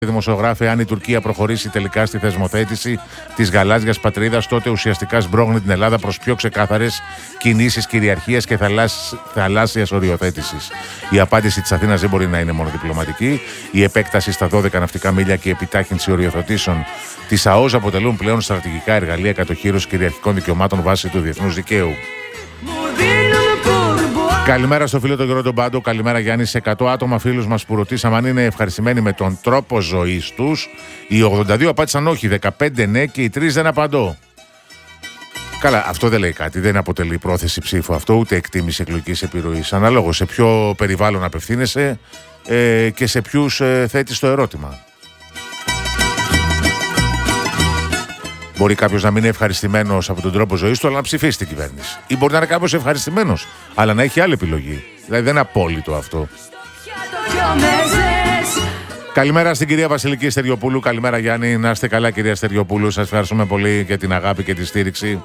Δημοσιογράφοι, αν η Τουρκία προχωρήσει τελικά στη θεσμοθέτηση της γαλάζιας πατρίδας, τότε ουσιαστικά σμπρώχνει την Ελλάδα προς πιο ξεκάθαρες κινήσεις κυριαρχίας και θαλάσσιας οριοθέτησης. Η απάντηση της Αθήνας δεν μπορεί να είναι μόνο διπλωματική. Η επέκταση στα 12 ναυτικά μίλια και η επιτάχυνση οριοθετήσεων της ΑΟΣ αποτελούν πλέον στρατηγικά εργαλεία κατοχύρωσης κυριαρχικών δικαιωμάτων βάσει του διεθνούς δικαίου. Καλημέρα στο φίλο τον Γιώργο τον Πάντο. Καλημέρα Γιάννη. Σε 100 άτομα φίλους μας που ρωτήσαμε αν είναι ευχαριστημένοι με τον τρόπο ζωής τους, οι 82 απάντησαν όχι, 15 ναι και οι 3 δεν απαντώ. Καλά, αυτό δεν λέει κάτι. Δεν αποτελεί πρόθεση ψήφου αυτό, ούτε εκτίμηση εκλογικής επιρροής. Ανάλογο σε ποιο περιβάλλον απευθύνεσαι και σε ποιους θέτεις το ερώτημα. Μπορεί κάποιος να μην είναι ευχαριστημένος από τον τρόπο ζωής του, αλλά να ψηφίσει την κυβέρνηση. Ή μπορεί να είναι κάποιος ευχαριστημένος, αλλά να έχει άλλη επιλογή. Δηλαδή δεν είναι απόλυτο αυτό. Καλημέρα στην κυρία Βασιλική Στεριοπούλου. Καλημέρα Γιάννη. Να είστε καλά κυρία Στεριοπούλου. Σας ευχαριστούμε πολύ για την αγάπη και τη στήριξη.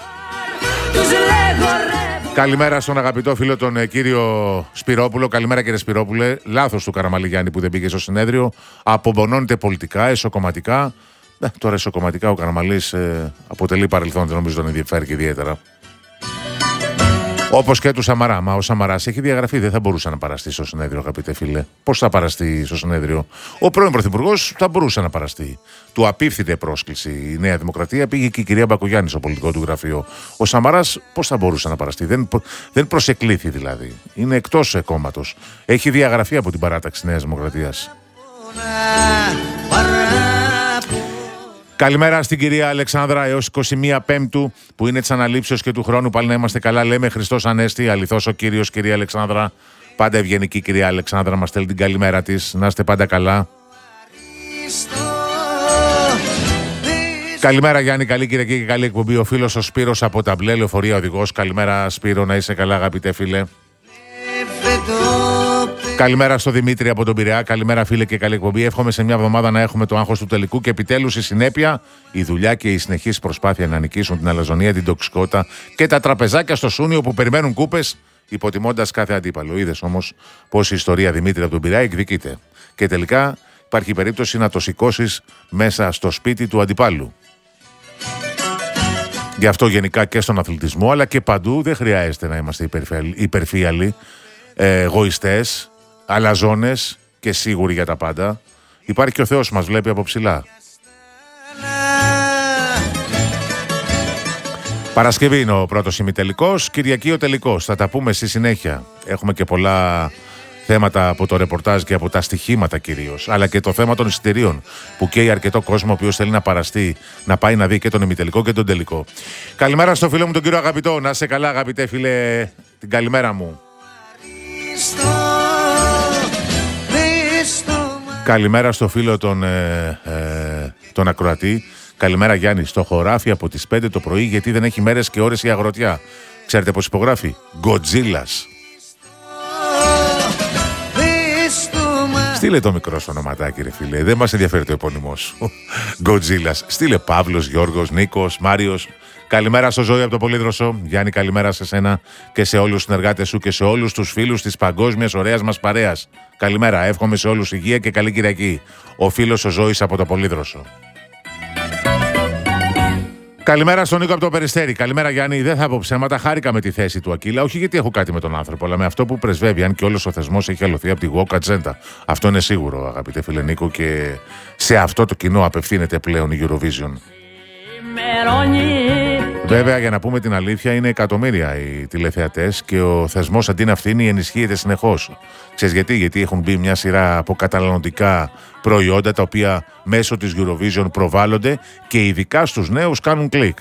Καλημέρα στον αγαπητό φίλο τον κύριο Σπυρόπουλο. Καλημέρα κύριε Σπυρόπουλε. Λάθος του Καραμαλή Γιάννη που δεν πήγε στο συνέδριο. Απομονώνεται πολιτικά, εσωκομματικά. Τώρα εσωκομματικά ο Καραμαλής αποτελεί παρελθόν, δεν νομίζω τον ενδιαφέρει και ιδιαίτερα. Όπως και του Σαμαρά. Μα ο Σαμαράς έχει διαγραφεί, δεν θα μπορούσε να παραστεί στο συνέδριο, αγαπητέ φίλε. Πώς θα παραστεί στο συνέδριο? Ο πρώην Πρωθυπουργός θα μπορούσε να παραστεί. Του απίφθηνε πρόσκληση η Νέα Δημοκρατία, πήγε και η κυρία Μπακογιάννη στο πολιτικό του γραφείο. Ο Σαμαράς πώς θα μπορούσε να παραστεί? Δεν προσεκλήθη δηλαδή. Είναι εκτός κόμματος. Έχει διαγραφεί από την παράταξη Νέας Δημοκρατίας. Καλημέρα στην κυρία Αλεξάνδρα, έως 21 Πέμπτου που είναι της αναλήψεως και του χρόνου. Πάλι να είμαστε καλά. Λέμε Χριστός Ανέστη, αληθώς ο Κύριος, κυρία Αλεξάνδρα. Πάντα ευγενική κυρία Αλεξάνδρα, μας στέλνει την καλημέρα της. Να είστε πάντα καλά. Καλημέρα Γιάννη, καλή Κυριακή και καλή εκπομπή. Ο φίλος ο Σπύρος από τα Μπλε Λεωφορεία οδηγός. Καλημέρα Σπύρο, να είσαι καλά αγαπητέ φίλε. Καλημέρα στο Δημήτρη από τον Πειραιά. Καλημέρα φίλε και καλή εκπομπή. Εύχομαι σε μια εβδομάδα να έχουμε το άγχος του τελικού και επιτέλους η συνέπεια, η δουλειά και η συνεχής προσπάθεια να νικήσουν την αλαζονία, την τοξικότητα και τα τραπεζάκια στο Σούνιο που περιμένουν κούπες υποτιμώντας κάθε αντίπαλο. Είδες όμως πως η ιστορία Δημήτρη από τον Πειραιά εκδικείται. Και τελικά υπάρχει περίπτωση να το σηκώσεις μέσα στο σπίτι του αντιπάλου. Γι' αυτό γενικά και στον αθλητισμό αλλά και παντού δεν χρειάζεται να είμαστε υπερφύαλοι, εγωιστές, αλαζόνες και σίγουροι για τα πάντα. Υπάρχει και ο Θεός μας βλέπει από ψηλά. Παρασκευή είναι ο πρώτος ημιτελικός, Κυριακή ο τελικός. Θα τα πούμε στη συνέχεια. Έχουμε και πολλά θέματα από το ρεπορτάζ και από τα στοιχήματα κυρίως, αλλά και το θέμα των εισιτηρίων που καίει αρκετό κόσμο ο οποίος θέλει να παραστεί, να πάει να δει και τον ημιτελικό και τον τελικό. Καλημέρα στο φίλο μου τον κύριο Αγαπητό. Να είσαι καλά αγαπητέ φίλε, την καλημέρα μου. Καλημέρα στο φίλο τον ακροατή. Καλημέρα Γιάννη. Στο χωράφι από τις 5 το πρωί γιατί δεν έχει μέρες και ώρες η αγροτιά. Ξέρετε πώς υπογράφει? Γκοτζίλας. Στείλε το μικρό στο ονοματάκι ρε φίλε. Δεν μας ενδιαφέρει το επώνυμό σου. Γκοτζίλας. Στείλε Παύλος, Γιώργος, Νίκος, Μάριος. Καλημέρα στο Ζώη από το Πολύδροσο. Γιάννη, καλημέρα σε σένα και σε όλους τους συνεργάτες σου και σε όλους τους φίλους της παγκόσμιας ωραίας μας παρέας. Καλημέρα, εύχομαι σε όλους υγεία και καλή Κυριακή. Ο φίλος ο Ζώης από το Πολύδροσο. Καλημέρα στον Νίκο από το Περιστέρι. Καλημέρα Γιάννη, δεν θα πω ψέματα. Χάρηκα με τη θέση του Ακύλα. Όχι γιατί έχω κάτι με τον άνθρωπο, αλλά με αυτό που πρεσβεύει. Αν και όλος ο θεσμός έχει αλωθεί από τη Woke Agenda. Αυτό είναι σίγουρο, αγαπητέ φίλε Νίκο, και σε αυτό το κοινό απευθύνεται πλέον η Eurovision. Βέβαια, για να πούμε την αλήθεια, είναι εκατομμύρια οι τηλεθεατές και ο θεσμός αντί να φθήνει ενισχύεται συνεχώς. Ξέρεις γιατί? Γιατί έχουν μπει μια σειρά από καταναλωτικά προϊόντα τα οποία μέσω της Eurovision προβάλλονται και ειδικά στους νέους κάνουν κλικ.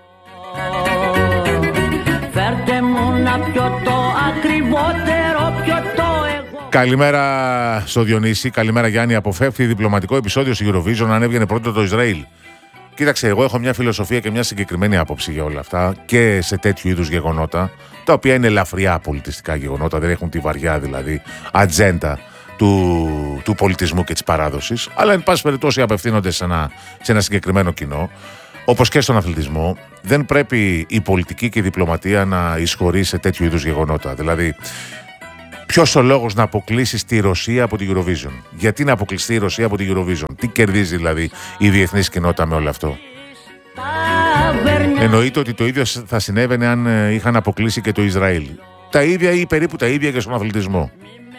Καλημέρα στο Διονύση, καλημέρα Γιάννη. Αποφεύγει διπλωματικό επεισόδιο στη Eurovision αν έβγαινε πρώτο το Ισραήλ. Κοίταξε, εγώ έχω μια φιλοσοφία και μια συγκεκριμένη άποψη για όλα αυτά και σε τέτοιου είδους γεγονότα, τα οποία είναι ελαφριά πολιτιστικά γεγονότα, δεν έχουν τη βαριά δηλαδή ατζέντα του πολιτισμού και της παράδοσης, αλλά εν πάση περιπτώσει απευθύνονται σε ένα συγκεκριμένο κοινό. Όπως και στον αθλητισμό, δεν πρέπει η πολιτική και η διπλωματία να εισχωρεί σε τέτοιου είδους γεγονότα. Δηλαδή, Ποιος ο λόγος να αποκλείσεις τη Ρωσία από την Eurovision? Γιατί να αποκλειστεί η Ρωσία από την Eurovision? Τι κερδίζει δηλαδή η διεθνής κοινότητα με όλο αυτό? Εννοείται ότι το ίδιο θα συνέβαινε αν είχαν αποκλείσει και το Ισραήλ. Τα ίδια ή περίπου τα ίδια και στον αθλητισμό.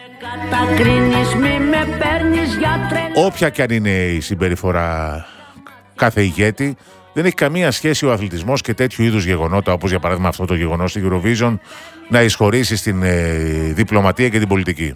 Όποια και αν είναι η συμπεριφορά κάθε ηγέτη, δεν έχει καμία σχέση ο αθλητισμός και τέτοιου είδους γεγονότα, όπως για παράδειγμα αυτό το γεγονός στη Eurovision, να εισχωρήσει στην διπλωματία και την πολιτική.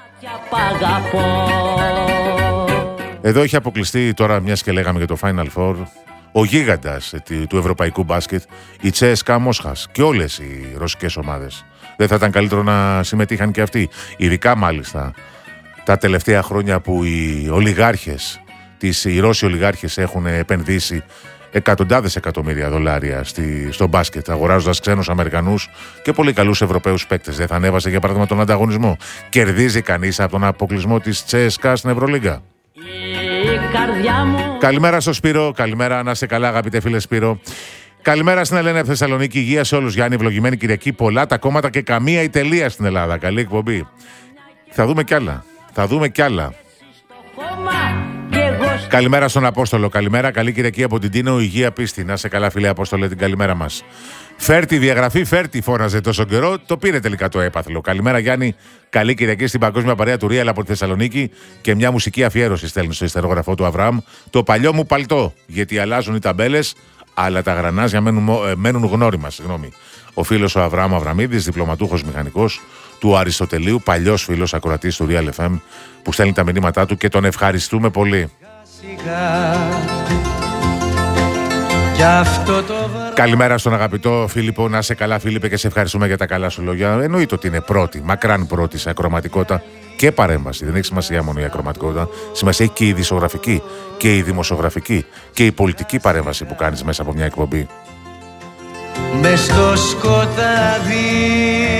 Εδώ έχει αποκλειστεί τώρα, μιας και λέγαμε για το Final Four, ο γίγαντας του ευρωπαϊκού μπάσκετ, η CSKA Μόσχας και όλες οι ρωσικές ομάδες. Δεν θα ήταν καλύτερο να συμμετείχαν και αυτοί? Ειδικά μάλιστα τα τελευταία χρόνια που οι ολιγάρχες, οι Ρώσοι ολιγάρχες έχουν επενδύσει εκατοντάδες εκατομμύρια δολάρια στο μπάσκετ, αγοράζοντας ξένους Αμερικανούς και πολύ καλούς Ευρωπαίους παίκτες. Δεν θα ανέβασε για παράδειγμα τον ανταγωνισμό? Κερδίζει κανείς από τον αποκλεισμό της CSKA στην Ευρωλίγκα? Καλημέρα στο Σπύρο, καλημέρα, να είστε καλά αγαπητέ φίλε Σπύρο. Καλημέρα στην Ελένα Θεσσαλονίκη, υγεία σε όλους. Γιάννη, ευλογημένη Κυριακή, πολλά τα κόμματα και καμία η τελεία στην Ελλάδα. Καλή εκπομπή. Θα δούμε κι άλλα. Καλημέρα στον Απόστολο, καλημέρα, καλή Κυριακή από την Τίνο, υγεία πίστη. Να σε καλά φίλε Απόστολε, την καλημέρα μας. Φέρτη διαγραφή, Φέρτη φώναζε τόσο καιρό, το πήρε τελικά το έπαθλο. Καλημέρα Γιάννη, καλή Κυριακή στην παγκόσμια παρέα του Ρίαλ από τη Θεσσαλονίκη και μια μουσική αφιέρωση στέλνει στο ιστερόγραφό του Αβραάμ. Το παλιό μου παλτό, γιατί αλλάζουν οι ταμπέλες, αλλά τα γρανάζια μένουν γνώριμα. Ο φίλος ο Αβραάμ Αβραμίδης, διπλωματούχος μηχανικός του Αριστοτελείου, παλιός φίλος ακροατής του Real FM, που στέλνει τα μηνύματά του και τον ευχαριστούμε πολύ. Καλημέρα στον αγαπητό Φίλιππο, να είσαι καλά Φίλιππε και σε ευχαριστούμε για τα καλά σου λόγια. Εννοείται ότι είναι πρώτη, μακράν πρώτη σε ακροματικότητα και παρέμβαση. Δεν έχει σημασία μόνο η ακροματικότητα, σημασία έχει και η ειδησιογραφική και η δημοσιογραφική και η πολιτική παρέμβαση που κάνεις μέσα από μια εκπομπή. Μες στο σκοτάδι.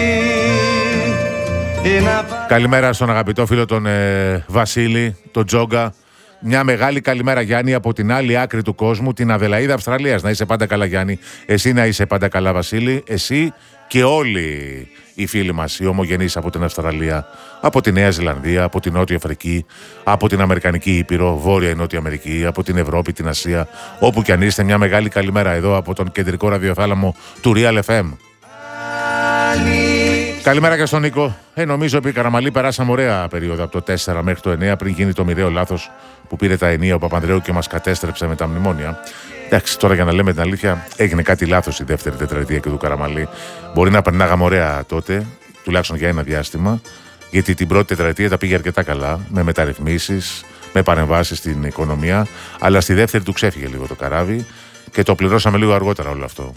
Καλημέρα στον αγαπητό φίλο τον Βασίλη, τον Τζόγκα. Μια μεγάλη καλημέρα Γιάννη από την άλλη άκρη του κόσμου, την Αδελαΐδα Αυστραλίας. Να είσαι πάντα καλά Γιάννη, εσύ να είσαι πάντα καλά Βασίλη, εσύ και όλοι οι φίλοι μας, οι ομογενείς από την Αυστραλία, από τη Νέα Ζηλανδία, από την Νότια Αφρική, από την Αμερικανική Ήπειρο, Βόρεια η Νότια Αμερική, από την Ευρώπη, την Ασία, όπου κι αν είστε, μια μεγάλη καλημέρα εδώ από τον κεντρικό ραδιοθάλαμο του Real FM. Καλημέρα και στον Νίκο. Νομίζω ότι η Καραμαλή περάσαμε ωραία περίοδο από το 4 μέχρι το 9 πριν γίνει το μοιραίο λάθος που πήρε τα ενία ο Παπανδρέου και μας κατέστρεψε με τα μνημόνια. Εντάξει, τώρα για να λέμε την αλήθεια, έγινε κάτι λάθος η δεύτερη τετραετία και του Καραμαλή. Μπορεί να περνάγαμε ωραία τότε, τουλάχιστον για ένα διάστημα, γιατί την πρώτη τετραετία τα πήγε αρκετά καλά, με μεταρρυθμίσεις, με παρεμβάσεις στην οικονομία, αλλά στη δεύτερη του ξέφυγε λίγο το καράβι και το πληρώσαμε λίγο αργότερα όλο αυτό.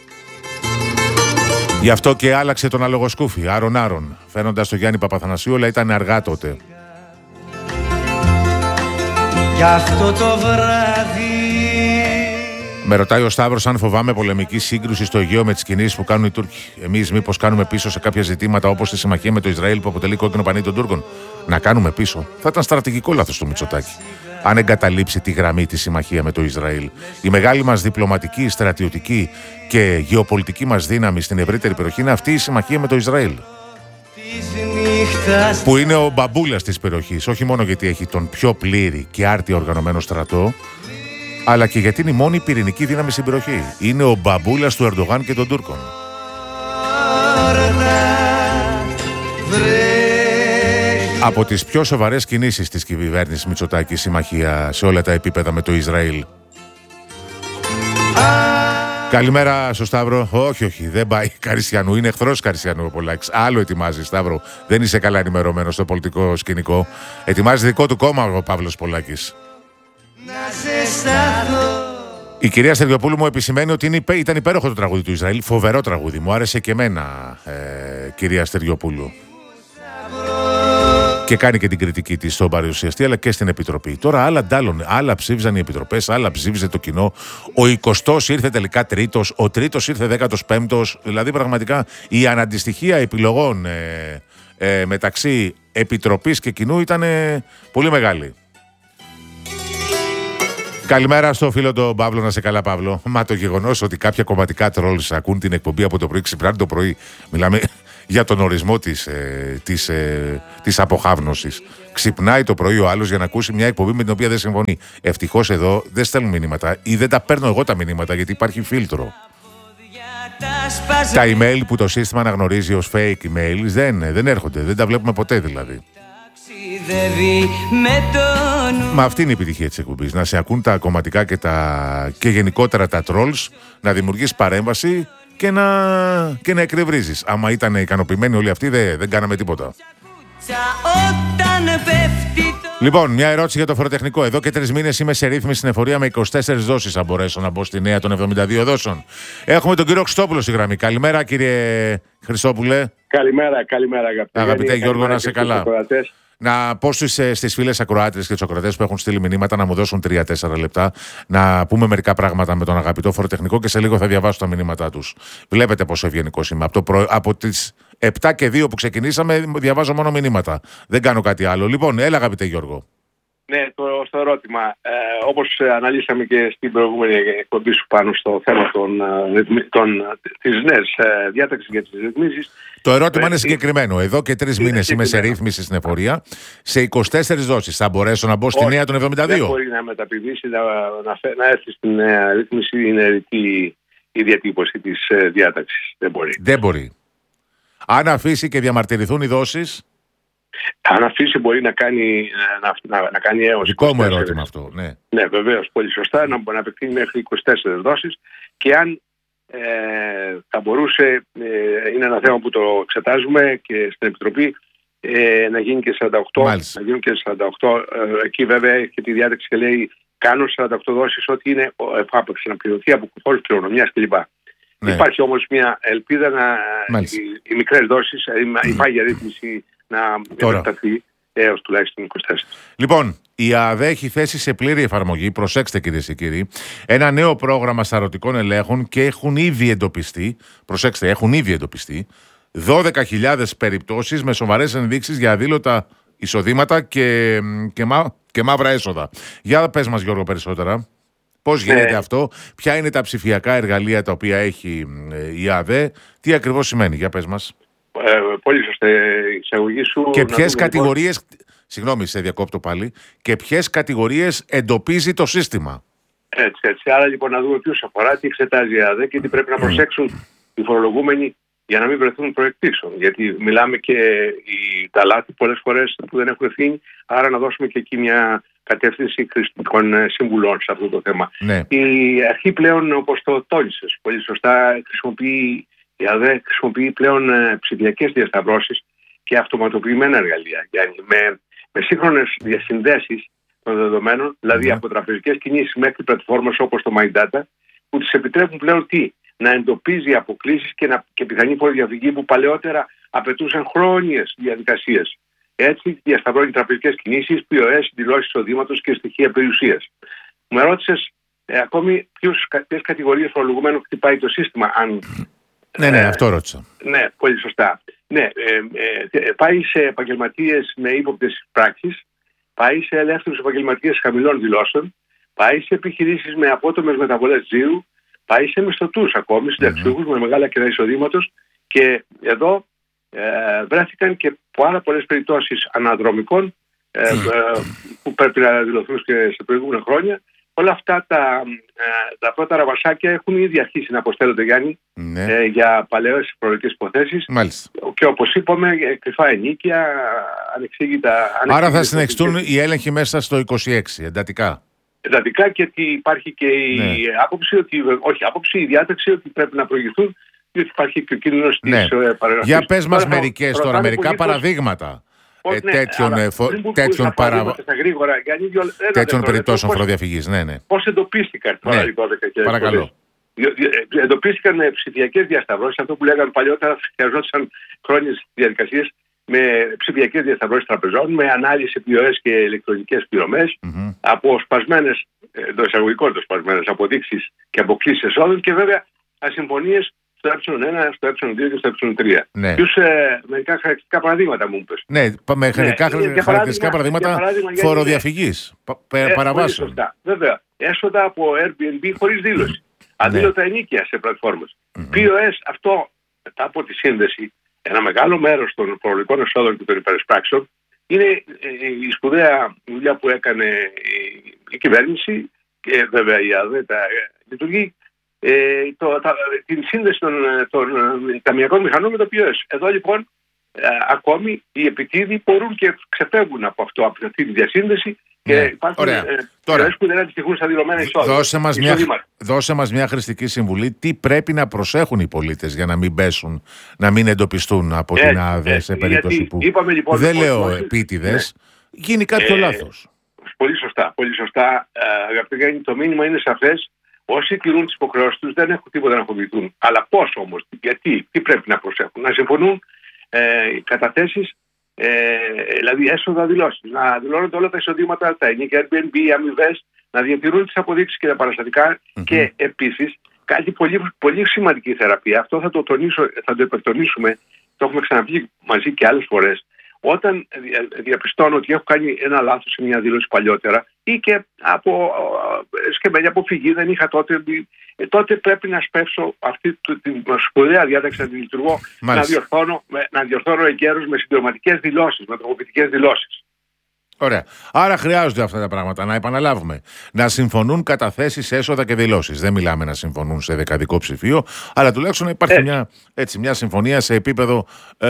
Γι' αυτό και άλλαξε τον αλογοσκούφι, Άρον, φαίνοντας τον Γιάννη Παπαθανασίου, αλλά ήταν αργά τότε. Γι' αυτό το βράδυ. Με ρωτάει ο Σταύρος αν φοβάμαι πολεμική σύγκρουση στο Αιγαίο με τις κινήσεις που κάνουν οι Τούρκοι. Εμείς μήπως κάνουμε πίσω σε κάποια ζητήματα όπως τη συμμαχία με το Ισραήλ που αποτελεί κόκκινο πανί των Τούρκων? Να κάνουμε πίσω. Θα ήταν στρατηγικό λάθος του Μητσοτάκη αν εγκαταλείψει τη γραμμή τη συμμαχία με το Ισραήλ. Η μεγάλη μας διπλωματική, στρατιωτική και γεωπολιτική μας δύναμη στην ευρύτερη περιοχή είναι αυτή η συμμαχία με το Ισραήλ. Που είναι ο μπαμπούλας της περιοχής, όχι μόνο γιατί έχει τον πιο πλήρη και άρτιο οργανωμένο στρατό, αλλά και γιατί είναι η μόνη πυρηνική δύναμη στην περιοχή. Είναι ο μπαμπούλας του Ερντογάν και των Τούρκων. Από τις πιο σοβαρές κινήσεις της κυβέρνησης Μητσοτάκη συμμαχία σε όλα τα επίπεδα με το Ισραήλ. Καλημέρα στο Σταύρο. Όχι, δεν πάει Καριστιανού. Είναι εχθρός Καριστιανού ο Πολάκης. Άλλο ετοιμάζει, Σταύρο. Δεν είσαι καλά ενημερωμένος στο πολιτικό σκηνικό. Ετοιμάζει δικό του κόμμα ο Παύλος Πολάκης. Η κυρία Στεριοπούλου μου επισημαίνει ότι ήταν υπέροχο το τραγούδι του Ισραήλ. Φοβερό τραγούδι. Μου άρεσε και εμένα, κυρία Στεριοπούλου. Και κάνει και την κριτική της στον παρουσιαστή αλλά και στην Επιτροπή. Τώρα άλλα ντάλλον, άλλα ψήφιζαν οι επιτροπές, άλλα ψήφιζε το κοινό. Ο 20ος ήρθε τελικά τρίτος, ο τρίτος ήρθε 15ος. Δηλαδή πραγματικά η αναντιστοιχεία επιλογών μεταξύ Επιτροπής και κοινού ήταν πολύ μεγάλη. Καλημέρα στο φίλο τον Παύλο, να σε καλά Παύλο. Μα το γεγονός ότι κάποια κομματικά τρόλς ακούν την εκπομπή από το πρωί, ξυπνάνε το πρωί, μιλάμε για τον ορισμό της αποχάβνωσης. Ξυπνάει το πρωί ο άλλος για να ακούσει μια εκπομπή με την οποία δεν συμφωνεί. Ευτυχώς εδώ δεν στέλνουν μηνύματα ή δεν τα παίρνω εγώ τα μηνύματα γιατί υπάρχει φίλτρο. Τα email που το σύστημα αναγνωρίζει ως fake emails δεν έρχονται, δεν τα βλέπουμε ποτέ δηλαδή. Μα αυτή είναι η επιτυχία της εκπομπής. Να σε ακούν τα κομματικά και γενικότερα τα trolls, να δημιουργείς παρέμβαση και να εκνευρίζεις. Άμα ήταν ικανοποιημένοι όλοι αυτοί δεν κάναμε τίποτα. Λοιπόν, μια ερώτηση για το φοροτεχνικό. Εδώ και 3 μήνες είμαι σε ρύθμιση στην εφορία με 24 δόσεις. Αν μπορέσω να μπω στη νέα των 72 δόσεων. Έχουμε τον κύριο Χριστόπουλο στη γραμμή. Καλημέρα, κύριε Χριστόπουλε. Καλημέρα, αγαπητέ Γιώργο, να είσαι καλά. Να πω στις φίλες ακροάτριες και τους ακροατές που έχουν στείλει μηνύματα να μου δώσουν 3-4 λεπτά να πούμε μερικά πράγματα με τον αγαπητό φοροτεχνικό και σε λίγο θα διαβάσω τα μηνύματά τους. Βλέπετε πόσο ευγενικός είμαι. Από τις 7 και 2 που ξεκινήσαμε διαβάζω μόνο μηνύματα. Δεν κάνω κάτι άλλο. Λοιπόν, έλα αγαπητέ Γιώργο. Ναι, στο ερώτημα, όπως αναλύσαμε και στην προηγούμενη εκπομπή σου πάνω στο θέμα της νέας διάταξης για τις ρυθμίσεις. Το ερώτημα είναι συγκεκριμένο. Εδώ και 3 μήνες είμαι σε ρύθμιση στην εφορία σε 24 δόσεις. Θα μπορέσω να μπω στη νέα των 72? Δεν μπορεί να μεταπηδήσει, να έρθει στην νέα ρύθμιση. Είναι ρητή η διατύπωση της διάταξης. Δεν μπορεί. Αν αφήσει και διαμαρτυρηθούν οι δόσεις. Αν αφήσει μπορεί να κάνει έως. Δικό μου ερώτημα αυτό, ναι. Ναι, βεβαίως, πολύ σωστά, να μπορεί να επεκτείνει μέχρι 24 δόσεις και αν θα μπορούσε, είναι ένα θέμα που το εξετάζουμε και στην Επιτροπή, να γίνει και 48. Μάλιστα. Να γίνουν και 48, εκεί βέβαια έχει τη διάταξη και λέει κάνω 48 δόσεις ό,τι είναι εφάπαξ να πληρωθεί από φόρους κληρονομιάς κλπ. Ναι. Υπάρχει όμως μια ελπίδα οι μικρές δόσεις, η πάγια ρύθμιση να επεκταθεί έως τουλάχιστον 24. Λοιπόν, η ΑΔΕ έχει θέσει σε πλήρη εφαρμογή, προσέξτε κυρίες και κύριοι, ένα νέο πρόγραμμα σαρωτικών ελέγχων και έχουν ήδη εντοπιστεί, 12.000 περιπτώσεις με σοβαρές ενδείξεις για αδήλωτα εισοδήματα και μαύρα έσοδα. Για πες μας Γιώργο περισσότερα. Πώς γίνεται αυτό, ποια είναι τα ψηφιακά εργαλεία τα οποία έχει η ΑΔΕ, τι ακριβώς σημαίνει, για πες μας. Πολύ σωστή εισαγωγή σου. Και ποιες κατηγορίες, συγγνώμη σε διακόπτω πάλι, και ποιες κατηγορίες εντοπίζει το σύστημα. Έτσι. Άρα λοιπόν να δούμε ποιους αφορά, τι εξετάζει η ΑΔΕ και τι πρέπει να προσέξουν οι φορολογούμενοι για να μην βρεθούν προεκτήσεων. Γιατί μιλάμε και τα λάθη πολλές φορές που δεν έχουν ευθύνη, άρα να δώσουμε και εκεί μια κατεύθυνση χρηστικών συμβουλών σε αυτό το θέμα. Ναι. Η αρχή πλέον, όπως το τόνισες πολύ σωστά, η ΑΔΕ χρησιμοποιεί πλέον ψηφιακές διασταυρώσεις και αυτοματοποιημένα εργαλεία. Με σύγχρονες διασυνδέσεις των δεδομένων, δηλαδή από τραπεζικές κινήσεις μέχρι πλατφόρμες όπως το MyData, που τις επιτρέπουν πλέον να εντοπίζει αποκλήσεις και πιθανή φοροδιαφυγή που παλαιότερα απαιτούσαν χρόνιες διαδικασίες. Έτσι, διασταυρώνει τραπεζικές κινήσεις, POS, δηλώσεις εισοδήματος και στοιχεία περιουσίας. Με ρώτησες ακόμη ποιες κατηγορίες φορολογουμένων χτυπάει το σύστημα, αν. Ναι, αυτό ρώτησα. Ναι, πολύ σωστά. Ναι, πάει σε επαγγελματίες με ύποπτες πράξεις, πάει σε ελεύθερους επαγγελματίες χαμηλών δηλώσεων, πάει σε επιχειρήσεις με απότομες μεταβολές τζίρου, πάει σε μισθωτούς ακόμη, συνταξιούχους με μεγάλα κενά εισοδήματος και εδώ βρέθηκαν και πάρα πολλές περιπτώσεις αναδρομικών που πρέπει να δηλωθούν και σε προηγούμενα χρόνια. Όλα αυτά τα πρώτα ραβασάκια έχουν ήδη αρχίσει να αποστέλλονται, Γιάννη, για παλαιές φορολογικές υποθέσεις. Μάλιστα. Και όπως είπαμε, κρυφά ενίκια, ανεξήγητα. Άρα θα συνεχιστούν οι έλεγχοι μέσα στο 26, εντατικά. Εντατικά και υπάρχει και η άποψη, η διάταξη ότι πρέπει να προηγηθούν, διότι υπάρχει και ο κίνδυνος της παραγραφής. Για πες μας μερικά παραδείγματα. Τέτοιων περιπτώσεων φοροδιαφυγής. Ναι. Πώς εντοπίστηκαν τώρα οι 12 και παρακαλώ. Εντοπίστηκαν με ψηφιακές διασταυρώσεις, αυτό που λέγανε παλιότερα, χρειαζόταν χρόνιες διαδικασίες με ψηφιακές διασταυρώσεις τραπεζών, με ανάλυση POS και ηλεκτρονικές πληρωμές, από σπασμένες, εντός εισαγωγικών σπασμένες αποδείξεις και αποκλήσεις εσόδων και βέβαια ασυμφωνίες στο ε1, στο ε2 και στο ε3. Ναι. Ποιους μερικά χαρακτηριστικά παραδείγματα μου είπες. Ναι, μερικά χαρακτηριστικά παραδείγματα φοροδιαφυγής, παραβάσεων. Σωστά. Βέβαια, έσοδα από Airbnb χωρίς δήλωση. Αδήλωτα ενίκια σε πλατφόρμες. POS, αυτό μετά από τη σύνδεση ένα μεγάλο μέρος των φορολογικών εσόδων και των υπερισπράξεων είναι η σπουδαία δουλειά που έκανε η κυβέρνηση και βέβαια η ΑΔΕ λειτουργεί την σύνδεση των ταμιακών μηχανών με το POS. Εδώ λοιπόν ακόμη οι επιτίδοι μπορούν και ξεφεύγουν από αυτή τη διασύνδεση και υπάρχουν φορές που δεν αντιστοιχούν στα δηλωμένα εισόδημα. Δώσε μας μια χρηστική συμβουλή. Τι πρέπει να προσέχουν οι πολίτες για να μην πέσουν, να μην εντοπιστούν από την ΑΔΕ σε περίπτωση που λοιπόν, δεν λέω επίτηδες, γίνει κάποιο λάθος. Πολύ σωστά. Αγαπητοί Γιάννη, το μήνυμα είναι σαφές. Όσοι τηρούν τις υποχρεώσεις τους δεν έχουν τίποτα να φοβηθούν. Αλλά πώς όμως, γιατί, τι πρέπει να προσέχουν? Να συμφωνούν καταθέσεις, δηλαδή έσοδα δηλώσεις. Να δηλώνονται όλα τα εισοδήματα, τα ενοίκια Airbnb, οι αμοιβές, να διατηρούν τις αποδείξεις και τα παραστατικά και επίσης κάτι πολύ, πολύ σημαντική θεραπεία. Αυτό θα το τονίσω, θα το επεκτονίσουμε, το έχουμε ξαναπεί μαζί και άλλες φορές. Όταν διαπιστώνω ότι έχω κάνει ένα λάθος σε μια δήλωση παλιότερα ή και από σκεμμένη αποφυγή δεν είχα τότε πρέπει να σπεύσω αυτή την σπουδαία διάταξη να τη λειτουργώ, να διορθώνω εγκαίρως με συμπληρωματικές δηλώσεις, με τροποποιητικές δηλώσεις. Ωραία. Άρα χρειάζονται αυτά τα πράγματα. Να επαναλάβουμε. Να συμφωνούν καταθέσεις, έσοδα και δηλώσεις. Δεν μιλάμε να συμφωνούν σε δεκαδικό ψηφίο, αλλά τουλάχιστον να υπάρχει μια συμφωνία σε επίπεδο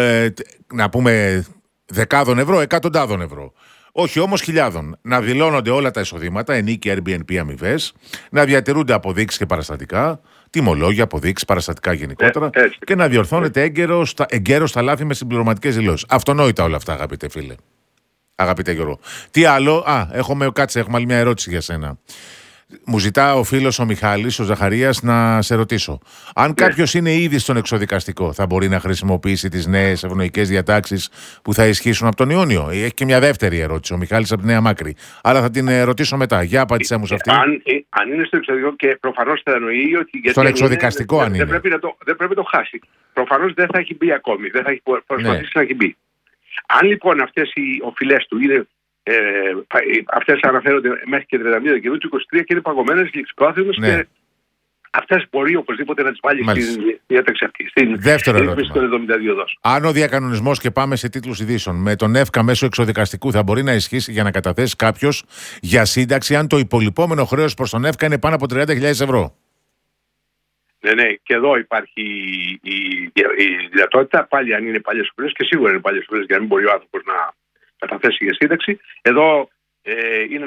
να πούμε δεκάδων ευρώ, εκατοντάδων ευρώ. Όχι όμως χιλιάδων. Να δηλώνονται όλα τα εισοδήματα, ενίκια, Airbnb, αμοιβές, να διατηρούνται αποδείξεις και παραστατικά, τιμολόγια, αποδείξεις, παραστατικά γενικότερα και να διορθώνεται εγκαίρως τα λάθη με συμπληρωματικές δηλώσεις. Αυτονόητα όλα αυτά, αγαπητέ φίλε. Αγαπητέ Γιώργο. Τι άλλο? Έχουμε άλλη μια ερώτηση για σένα. Μου ζητά ο φίλος ο Μιχάλης, ο Ζαχαρίας, να σε ρωτήσω. Αν κάποιος είναι ήδη στον εξοδικαστικό, θα μπορεί να χρησιμοποιήσει τις νέες ευνοϊκές διατάξεις που θα ισχύσουν από τον Ιούνιο? Έχει και μια δεύτερη ερώτηση, ο Μιχάλης από τη Νέα Μάκρη. Αλλά θα την ρωτήσω μετά. Για απάντησέ μου σε αυτή. Αν είναι στο εξοδικαστικό, και προφανώς θα εννοεί ότι. Στον εξοδικαστικό, αν είναι. Δεν πρέπει να το χάσει. Προφανώς δεν θα έχει μπει ακόμη. Δεν θα έχει προσπαθήσει να έχει μπει. Αν λοιπόν αυτές οι οφειλές του είναι. Αυτές αναφέρονται μέχρι και 32 Δεκεμβρίου του 2023 και είναι παγωμένες και εξυπρόθεσμες και αυτές μπορεί οπωσδήποτε να τις βάλει στην διάταξη αυτή. Δεύτερο ερώτημα. Των 72 δόσεων. Αν ο διακανονισμός, και πάμε σε τίτλους ειδήσεων, με τον ΕΦΚΑ μέσω εξοδικαστικού θα μπορεί να ισχύσει για να καταθέσει κάποιος για σύνταξη αν το υπολοιπόμενο χρέος προς τον ΕΦΚΑ είναι πάνω από 30.000 ευρώ? Ναι, και εδώ υπάρχει η δυνατότητα, πάλι αν είναι παλιές οφειλές, και σίγουρα είναι παλιές οφειλές για να μην μπορεί ο άνθρωπος να καταθέσει για σύνταξη. Εδώ είναι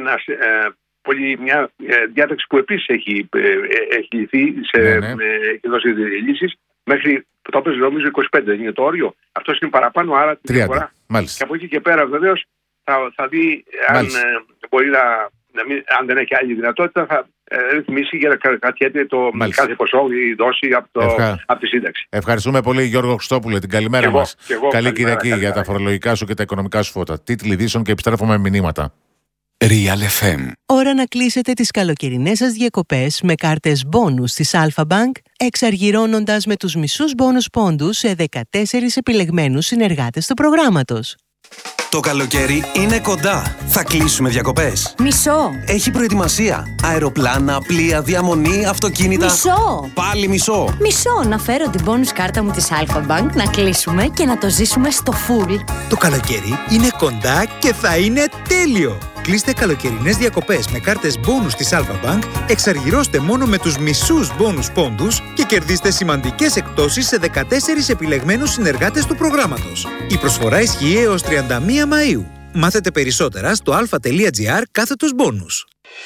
μια διάταξη που επίσης έχει λυθεί, έχει δώσει λύσεις μέχρι το έπαιζε νομίζω 25, δεν είναι το όριο. Αυτό είναι παραπάνω, άρα την διαφορά. Και από εκεί και πέρα βεβαίως θα δει αν μπορεί αν δεν έχει άλλη δυνατότητα, θα ρυθμίσει για να κρατιέται το κάθε ποσό ή δόση από τη σύνταξη. Ευχαριστούμε πολύ, Γιώργο Χριστόπουλε. Την καλημέρα μας. Καλή Κυριακή για τα φορολογικά σου και τα οικονομικά σου φώτα. Τίτλοι ειδήσεων και επιστρέφουμε με μηνύματα. Real FM. Ώρα να κλείσετε τις καλοκαιρινές σας διακοπές με κάρτες μπόνους της Alpha Bank, εξαργυρώνοντας με τους μισούς μπόνους πόντους σε 14 επιλεγμένους συνεργάτες του προγράμματος. Το καλοκαίρι είναι κοντά. Θα κλείσουμε διακοπές. Μισό. Έχει προετοιμασία. Αεροπλάνα, πλοία, διαμονή, αυτοκίνητα. Μισό. Πάλι μισό. Μισό. Να φέρω την bonus κάρτα μου της Alpha Bank, να κλείσουμε και να το ζήσουμε στο full. Το καλοκαίρι είναι κοντά και θα είναι τέλειο. Κλείστε καλοκαιρινές διακοπές με κάρτες μπόνους της Alpha Bank, εξαργυρώστε μόνο με τους μισούς μπόνους πόντους και κερδίστε σημαντικές εκπτώσεις σε 14 επιλεγμένους συνεργάτες του προγράμματος. Η προσφορά ισχύει έως 31 Μαΐου. Μάθετε περισσότερα στο alpha.gr/bonus.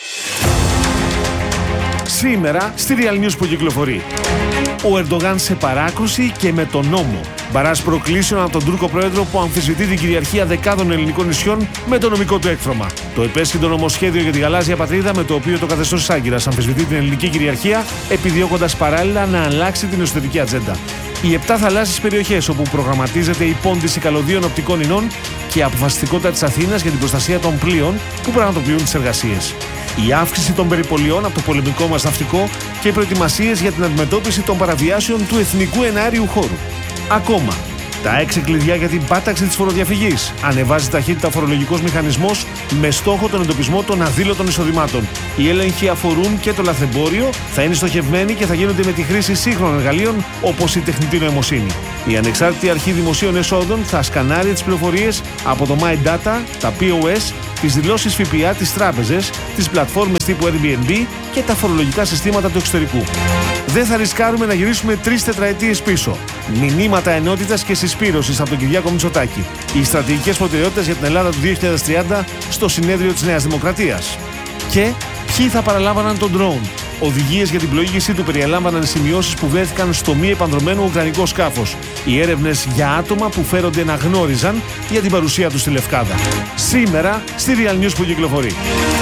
Σήμερα στη Real News που κυκλοφορεί. Ο Ερντογάν σε παράκρουση και με τον νόμο. Μπαράς προκλήσεων από τον Τούρκο πρόεδρο που αμφισβητεί την κυριαρχία δεκάδων ελληνικών νησιών με το νομικό του έκφρομα. Το επέσχυντο νομοσχέδιο για τη γαλάζια πατρίδα, με το οποίο το καθεστώς της Άγκυρας αμφισβητεί την ελληνική κυριαρχία, επιδιώκοντας παράλληλα να αλλάξει την εσωτερική ατζέντα. Οι 7 θαλάσσιες περιοχές όπου προγραμματίζεται η πόντιση καλωδίων οπτικών ινών και η αποφασιστικότητα της Αθήνας για την προστασία των πλοίων που πραγματοποιούν τις εργασίες. Η αύξηση των περιπολιών από το πολεμικό μας ναυτικό και οι προετοιμασίες για την αντιμετώπιση των παραβιάσεων του εθνικού εναέριου χώρου. Ακόμα, Τα 6 κλειδιά για την πάταξη της φοροδιαφυγής. Ανεβάζει ταχύτητα φορολογικός μηχανισμός με στόχο τον εντοπισμό των αδήλωτων εισοδημάτων. Οι έλεγχοι αφορούν και το λαθρεμπόριο, θα είναι στοχευμένοι και θα γίνονται με τη χρήση σύγχρονων εργαλείων όπως η τεχνητή νοημοσύνη. Η Ανεξάρτητη Αρχή Δημοσίων Εσόδων θα σκανάρει τις πληροφορίες από το My Data, τα POS, τις δηλώσεις ΦΠΑ, τις τράπεζες, τις πλατφόρμες τύπου Airbnb και τα φορολογικά συστήματα του εξωτερικού. Δεν θα ρισκάρουμε να γυρίσουμε 3 τετραετίες πίσω. Μηνύματα ενότητας και συσπήρωσης από τον Κυριάκο Μητσοτάκη. Οι στρατηγικές προτεραιότητες για την Ελλάδα του 2030 στο συνέδριο της Νέας Δημοκρατίας. Και ποιοι θα παραλάμβαναν τον drone. Οδηγίες για την πλοήγησή του περιέλαμβαναν σημειώσεις που βρέθηκαν στο μη επανδρωμένο ουκρανικό σκάφος. Οι έρευνες για άτομα που φέρονται να γνώριζαν για την παρουσία του στη Λευκάδα. Σήμερα στη Real News που κυκλοφορεί.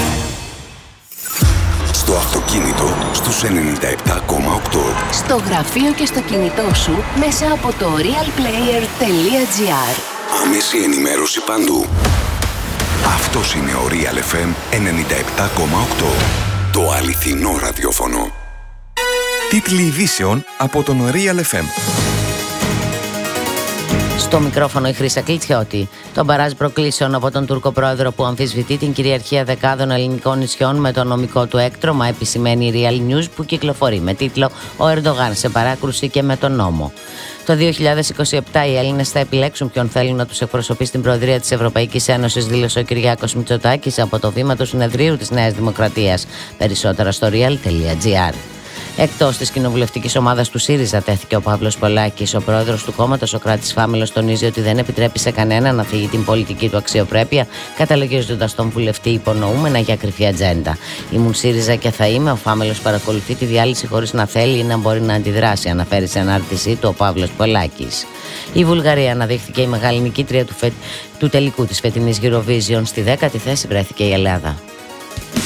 Στο αυτοκίνητο στους 97,8. Στο γραφείο και στο κινητό σου μέσα από το realplayer.gr. Άμεση ενημέρωση παντού. Αυτός είναι ο Real FM 97,8. Το αληθινό ραδιόφωνο. Τίτλοι ειδήσεων από τον Real FM. Στο μικρόφωνο η Χρύσα Κλιτσιώτη. Το μπαράζ προκλήσεων από τον Τούρκο πρόεδρο που αμφισβητεί την κυριαρχία δεκάδων ελληνικών νησιών με το νομικό του έκτρωμα, επισημαίνει η Real News που κυκλοφορεί με τίτλο «Ο Ερντογάν σε παράκρουση και με τον νόμο». Το 2027 οι Έλληνες θα επιλέξουν ποιον θέλουν να τους εκπροσωπεί στην Προεδρία της Ευρωπαϊκής Ένωσης, δήλωσε ο Κυριάκος Μητσοτάκης από το βήμα του συνεδρίου της Νέας Δημοκρατίας. Περισσότερα στο real.gr. Εκτός της κοινοβουλευτικής ομάδας του ΣΥΡΙΖΑ τέθηκε ο Παύλος Πολάκης. Ο πρόεδρος του κόμματος, ο Κράτης Φάμελος, τονίζει ότι δεν επιτρέπει σε κανένα να φύγει την πολιτική του αξιοπρέπεια, καταλογίζοντας τον βουλευτή υπονοούμενα για κρυφή ατζέντα. Ήμουν ΣΥΡΙΖΑ και θα είμαι. Ο Φάμελος παρακολουθεί τη διάλυση χωρίς να θέλει ή να μπορεί να αντιδράσει, αναφέρει σε ανάρτησή του ο Παύλος Πολάκης. Η Βουλγαρία αναδείχθηκε η μεγάλη νικήτρια του τελικού της φετινής Eurovision. Στη 10η θέση βρέθηκε η Ελλάδα.